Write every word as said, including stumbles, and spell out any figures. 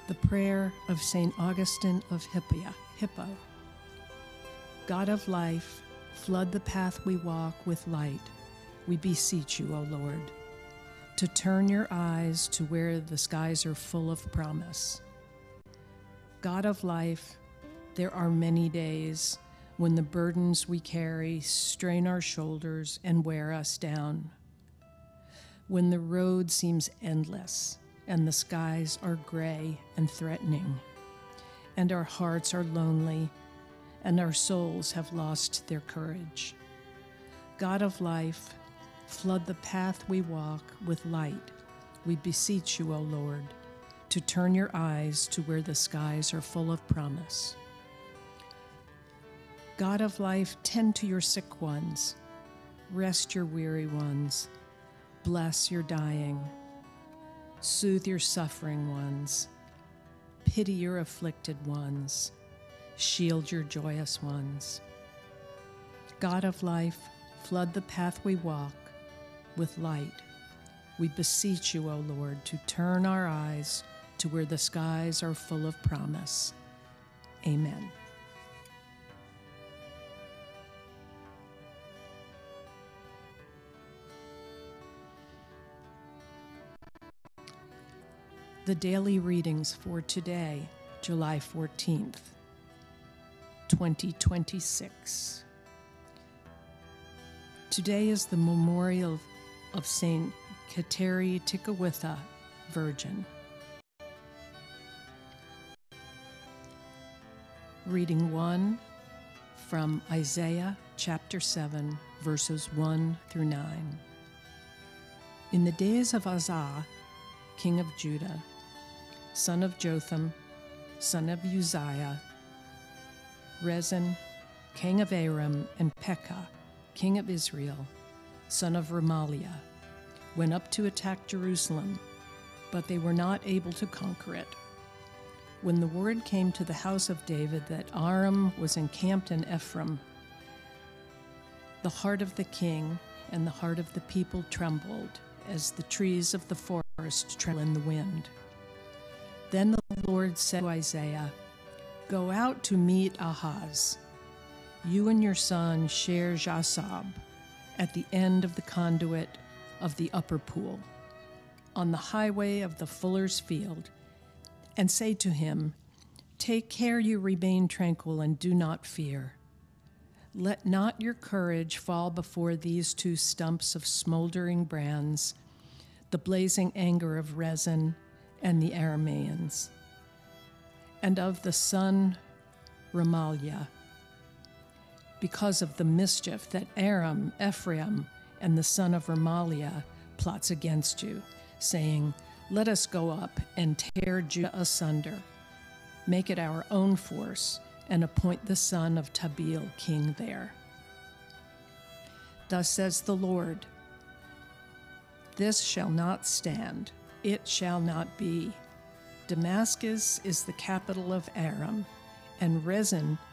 The prayer of Saint Augustine of Hippia, Hippo. God of life, flood the path we walk with light. We beseech you, O Lord, to turn your eyes to where the skies are full of promise. God of life, there are many days when the burdens we carry strain our shoulders and wear us down. When the road seems endless and the skies are gray and threatening, and our hearts are lonely, and our souls have lost their courage. God of life, flood the path we walk with light. We beseech you, O Lord, to turn your eyes to where the skies are full of promise. God of life, tend to your sick ones, rest your weary ones, bless your dying, soothe your suffering ones, pity your afflicted ones, shield your joyous ones. God of life, flood the path we walk with light. We beseech you, O Lord, to turn our eyes to where the skies are full of promise. Amen. The daily readings for today, July fourteenth, twenty twenty-six. Today is the memorial of Saint Kateri Tekakwitha, Virgin. Reading one from Isaiah chapter seven, verses one through nine. In the days of Uzziah, king of Judah, son of Jotham, son of Uzziah, Rezin, king of Aram, and Pekah, king of Israel, son of Remaliah, went up to attack Jerusalem, but they were not able to conquer it. When the word came to the house of David that Aram was encamped in Ephraim, the heart of the king and the heart of the people trembled, as the trees of the forest tremble in the wind. Then the Lord said to Isaiah, "Go out to meet Ahaz, you and your son Shear-Jashub, at the end of the conduit of the upper pool, on the highway of the fuller's field, and say to him, take care you remain tranquil and do not fear. Let not your courage fall before these two stumps of smoldering brands, the blazing anger of Rezin and the Arameans, and of the son Remaliah, because of the mischief that Aram, Ephraim, and the son of Remaliah plots against you, saying, let us go up and tear Judah asunder, make it our own force, and appoint the son of Tabeel king there. Thus says the Lord, this shall not stand, it shall not be. Damascus is the capital of Aram, and Rezin